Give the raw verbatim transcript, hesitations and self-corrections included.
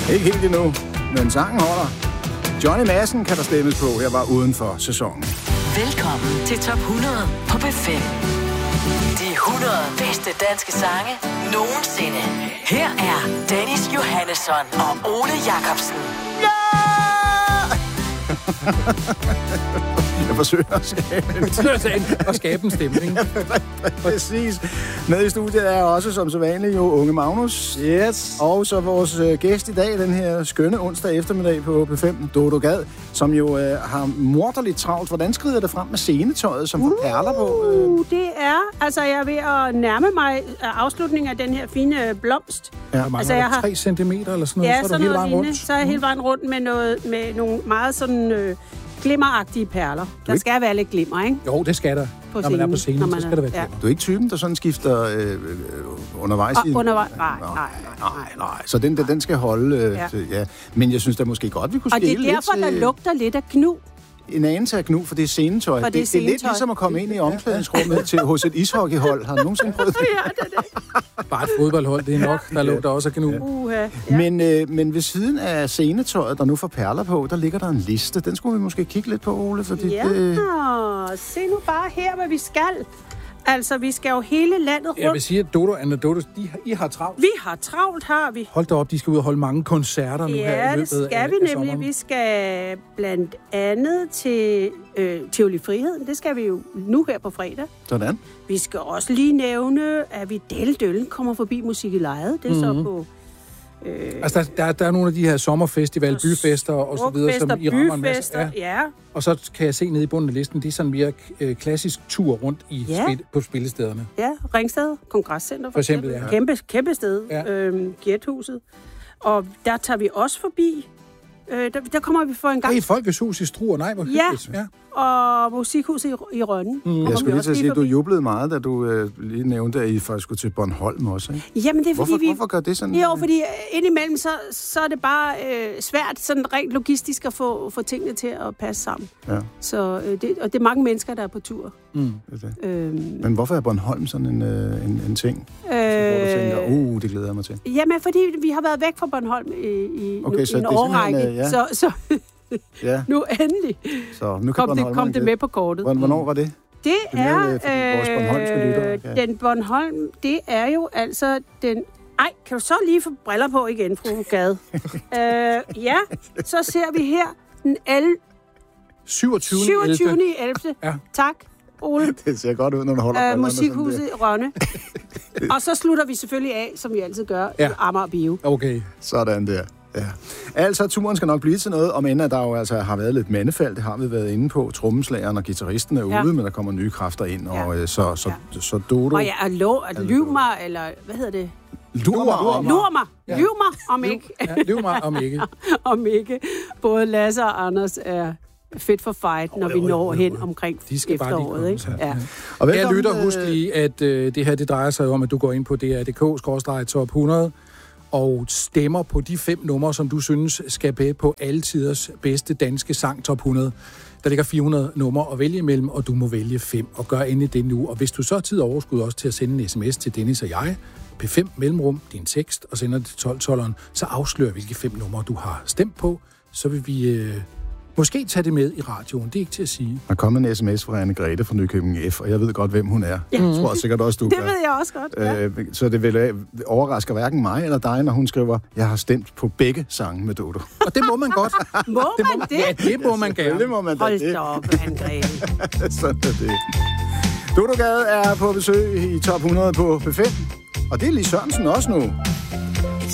Ikke helt endnu, men sangen holder. Johnny Madsen kan der stemmes på. Jeg var uden for sæsonen. Velkommen til Top hundrede på B fem. De hundrede bedste danske sange nogensinde. Her er Dennis Johannesson og Ole Jacobsen. Ja! Jeg forsøger at skabe, at skabe en stemning. Præcis. Med i studiet er også som så vanligt jo Unge Magnus. Yes. Og så vores øh, gæst i dag, den her skønne onsdag eftermiddag på B fem, Dodo Gad, som jo øh, har morderligt travlt. Hvordan skrider det frem med scenetøjet, som får uh, perler på? Øh? Det er, altså jeg er ved at nærme mig afslutningen af den her fine blomst. Ja, mange altså, jeg har tre centimeter eller sådan noget, ja, så er du hele vejen rundt. Så er jeg hele vejen rundt med, noget, med nogle meget sådan øh, glimmeragtige perler. Der ikke... skal være lidt glimmer, ikke? Jo, det skal der. På når man er på scenen, man er, så skal der være glimmer. Ja. Du er ikke typen, der sådan skifter øh, øh, undervejs? Og, i... undervejs? Nej, nej, nej, nej, nej. Så den, den skal holde... Øh, ja. Til, ja. Men jeg synes da måske godt, vi kunne skille lidt. Og det er derfor, til... der lugter lidt af knu. En anelse af knu, for det er scenetøj. Det, det, det er lidt ligesom at komme ind i omklædningsrummet til, hos et ishockeyhold. Har du nogensinde prøvet det? Ja, det er det. Bare et fodboldhold, det er nok. Der lugter også af knu. Uh, ja. men, øh, men ved siden af scenetøjet, der nu får perler på, der ligger der en liste. Den skulle vi måske kigge lidt på, Ole. Fordi ja, det... se nu bare her, hvad vi skal. Altså, vi skal jo hele landet rundt. Jeg vil sige, at Dodo og Anna Dodo, de, I har travlt. Vi har travlt, har vi. Hold da op, de skal ud og holde mange koncerter nu ja, her i løbet af det skal af, vi af nemlig. sommeren. Vi skal blandt andet til øh, Tivoli Friheden. Det skal vi jo nu her på fredag. Sådan. Vi skal også lige nævne, at vi Delle Døllen kommer forbi Musik i Lejet. Det er mm-hmm. så på... Øh, altså, der, der, der er nogle af de her sommerfestival, byfester og så videre, som I rammer en masse. Ja. ja. Og så kan jeg se nede i bunden af listen, det er sådan mere øh, klassisk tur rundt i ja. spil, på spillestederne. Ja, Ringsted Kongresscenter for, for eksempel. Ja. Kæmpe, kæmpe sted. Ja. Øhm, Gjethuset. Og der tager vi også forbi. Øh, der, der kommer vi for en gang. Hey, Folkets Hus i Struer, nej, hvor hyggeligt. Ja. ja, og Musikhuset i, i Rønne. Mm. Jeg skulle lige til at sige, at du jublede meget, da du øh, lige nævnte, at I faktisk skulle til Bornholm også, ikke? Jamen, det er fordi hvorfor, vi... Hvorfor gør det sådan? Jo, fordi indimellem, så, så er det bare øh, svært, sådan rent logistisk, at få, få tingene til at passe sammen. Ja. Så, øh, det, og det er mange mennesker, der er på tur. Mm. Det er det. Øhm, Men hvorfor er Bornholm sådan en, øh, en, en ting? Øh, hvor du tænker, uh, det glæder jeg mig til. Jamen, fordi vi har været væk fra Bornholm i, i, okay, nu, så i en årrække. Øh, ja. Så... så ja. Nu endelig så, nu kom, det, kom det med på kortet. Hvornår var det? Det, det er, mere, vores Bornholmske lytter, ja. Den Bornholm, det er jo altså den... Ej, kan du så lige få briller på igen, fru Gade? øh, ja, så ser vi her den syvogtyvende ellevte Ja. Tak, Ole. Det ser godt ud, når du holder øh, Musikhuset i Rønne. Og så slutter vi selvfølgelig af, som vi altid gør, ja. i Amager Bio. Okay. Sådan der. Ja. Altså, turen skal nok blive til noget, om end at der jo altså har været lidt mandefald, det har vi været inde på. Trommeslageren og guitaristen er ude, ja. men der kommer nye kræfter ind, ja. og så, så, ja. så Dodo... Og ja, at, lo, at lyve mig, eller hvad hedder det? Lur mig. Lur mig. Ja. Lyv mig, om ikke. Ja, lyv mig, om ikke. om ikke. Både Lasse og Anders er fit for fight, når oh, vi når oh, hen omkring efteråret. Ikke? Ja. Og jeg lytter, husk lige, at øh, det her det drejer sig om, at du går ind på D R punktum d k skråstreg top hundrede og stemmer på de fem numre, som du synes skal med på alle tiders bedste danske sang top hundrede. Der ligger fire hundrede numre at vælge imellem, og du må vælge fem, og gør endelig det nu. Og hvis du så har tid og overskud også til at sende en sms til Dennis og jeg, P fem mellemrum, din tekst, og sender det til tolv tolveren, så afslør, hvilke fem numre du har stemt på. Så vil vi øh, måske tage det med i radioen. Det er ikke til at sige. Der kom en sms fra Anne-Grethe fra Nykøbing F, og jeg ved godt, hvem hun er. Ja. Jeg tror sikkert også, du Det ved jeg også godt, ja. øh, Så det vil overrasker hverken mig eller dig, når hun skriver, jeg har stemt på begge sange med Dodo. Og det må man godt. Må det man må, det? Ja, det må man gerne. Det må man Hold da da op, Anne-Grethe. Sådan er det. Dodo Gade er på besøg i top hundrede på P fem, og det er Lis Sørensen også nu.